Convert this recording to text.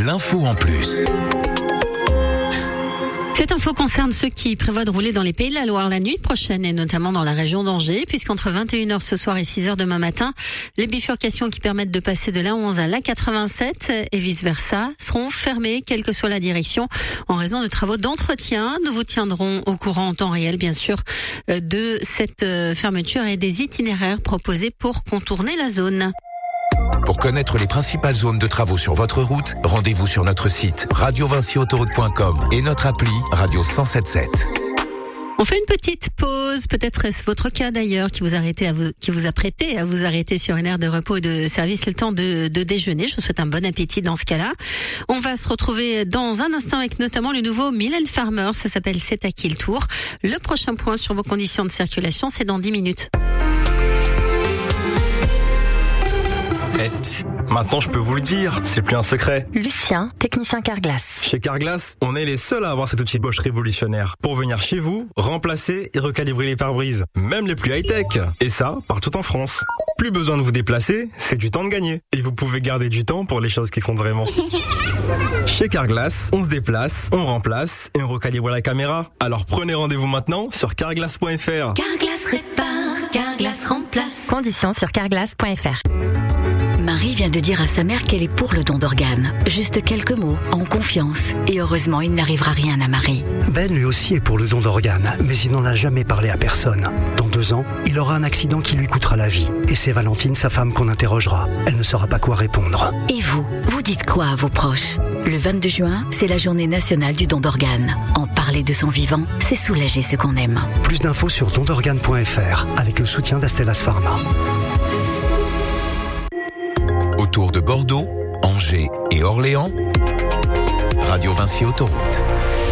l'info en plus. Cette info concerne ceux qui prévoient de rouler dans les Pays de la Loire la nuit prochaine et notamment dans la région d'Angers, puisqu'entre 21h ce soir et 6h demain matin, les bifurcations qui permettent de passer de l'A11 à l'A87 et vice-versa seront fermées, quelle que soit la direction, en raison de travaux d'entretien. Nous vous tiendrons au courant en temps réel, bien sûr, de cette fermeture et des itinéraires proposés pour contourner la zone. Pour connaître les principales zones de travaux sur votre route, rendez-vous sur notre site radiovinciautoroute.com et notre appli Radio 107.7. On fait une petite pause, peut-être est-ce votre cas d'ailleurs qui vous apprêtez à vous arrêter sur une aire de repos et de service le temps de déjeuner. Je vous souhaite un bon appétit dans ce cas-là. On va se retrouver dans un instant avec notamment le nouveau Mylène Farmer, ça s'appelle C'est à qui le tour. Le prochain point sur vos conditions de circulation, c'est dans 10 minutes. Maintenant, je peux vous le dire, c'est plus un secret. Lucien, technicien Carglass. Chez Carglass, on est les seuls à avoir cet outil Bosch révolutionnaire pour venir chez vous, remplacer et recalibrer les pare-brises, même les plus high-tech. Et ça, partout en France. Plus besoin de vous déplacer, c'est du temps de gagner. Et vous pouvez garder du temps pour les choses qui comptent vraiment. Chez Carglass, on se déplace, on remplace et on recalibre la caméra. Alors prenez rendez-vous maintenant sur carglass.fr. Carglass répare, Carglass remplace. Conditions sur carglass.fr. Marie vient de dire à sa mère qu'elle est pour le don d'organes. Juste quelques mots, en confiance. Et heureusement, il n'arrivera rien à Marie. Ben lui aussi est pour le don d'organes, mais il n'en a jamais parlé à personne. Dans 2 ans, il aura un accident qui lui coûtera la vie. Et c'est Valentine, sa femme, qu'on interrogera. Elle ne saura pas quoi répondre. Et vous dites quoi à vos proches? Le 22 juin, c'est la journée nationale du don d'organes. En parler de son vivant, c'est soulager ceux qu'on aime. Plus d'infos sur dondorganes.fr avec le soutien d'Astellas Pharma. Autour de Bordeaux, Angers et Orléans, Radio Vinci Autoroute.